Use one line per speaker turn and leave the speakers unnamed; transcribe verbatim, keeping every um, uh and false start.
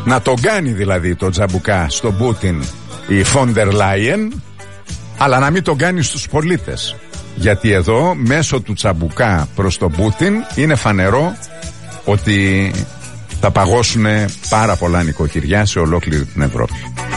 Να τον κάνει δηλαδή το τζαμπουκά στον Πούτιν η Φόντερ Λάιεν, αλλά να μην τον κάνει στους πολίτες. Γιατί εδώ μέσω του τσαμπουκά προς τον Πούτιν είναι φανερό ότι θα παγώσουν πάρα πολλά νοικοκυριά σε ολόκληρη την Ευρώπη.